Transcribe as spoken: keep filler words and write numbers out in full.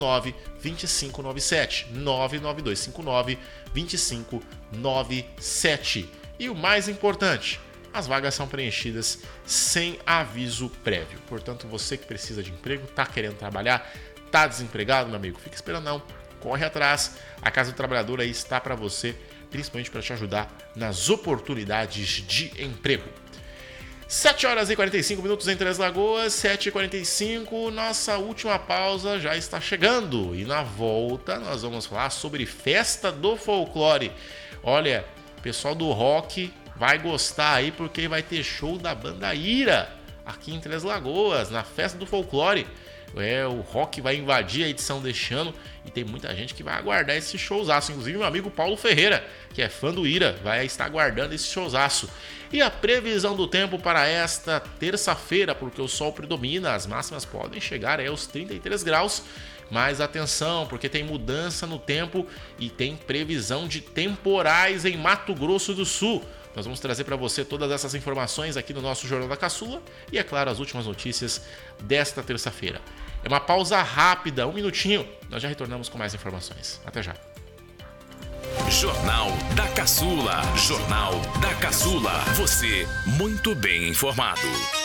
nove dois cinco nove sete, nove nove dois cinco nove dois cinco nove sete. E o mais importante, as vagas são preenchidas sem aviso prévio. Portanto, você que precisa de emprego, tá querendo trabalhar, tá desempregado, meu amigo, fica esperando não, corre atrás. A Casa do Trabalhador aí está para você, principalmente para te ajudar nas oportunidades de emprego. sete horas e quarenta e cinco minutos em Três Lagoas, sete e quarenta e cinco, nossa última pausa já está chegando. E na volta nós vamos falar sobre Festa do Folclore. Olha, pessoal do rock vai gostar aí porque vai ter show da banda Ira aqui em Três Lagoas, na Festa do Folclore. É, o rock vai invadir a edição deste ano e tem muita gente que vai aguardar esse showzaço. Inclusive meu amigo Paulo Ferreira, que é fã do Ira, vai estar aguardando esse showzaço. E a previsão do tempo para esta terça-feira, porque o sol predomina, as máximas podem chegar aí aos trinta e três graus. Mas atenção, porque tem mudança no tempo e tem previsão de temporais em Mato Grosso do Sul. Nós vamos trazer para você todas essas informações aqui no nosso Jornal da Caçula e, é claro, as últimas notícias desta terça-feira. É uma pausa rápida, um minutinho, nós já retornamos com mais informações. Até já. Jornal da Caçula. Jornal da Caçula. Você muito bem informado.